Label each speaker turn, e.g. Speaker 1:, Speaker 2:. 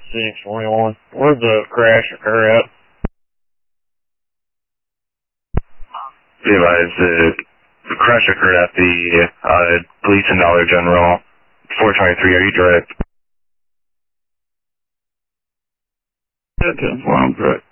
Speaker 1: 621. Where'd the crash occur at?
Speaker 2: Be advised, the crash occurred at the Gleason Dollar General, 423. Are you direct?
Speaker 1: Okay, well, I'm correct.